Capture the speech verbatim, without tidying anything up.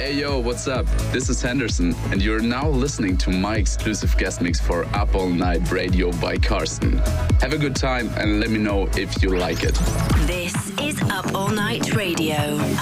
Hey yo, what's up? This is Henderson, and you're now listening to my exclusive guest mix for Up All Night Radio by Carsten. Have a good time and let me know if you like it. This is Up All Night Radio.